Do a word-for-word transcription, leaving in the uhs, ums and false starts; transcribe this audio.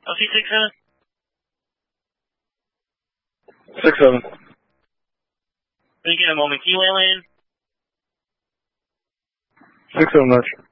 L C six seven? Six seven. Thinking a moment. Can you land? Six seven much.